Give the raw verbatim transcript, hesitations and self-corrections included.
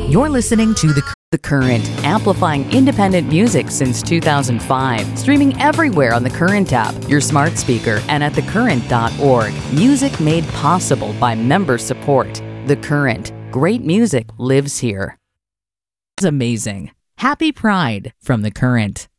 You're listening to The, the Current, amplifying independent music since two thousand five. Streaming everywhere on the Current app, your smart speaker, and at the current dot org. Music made possible by member support. The Current. Great music lives here. It's amazing. Happy Pride from The Current.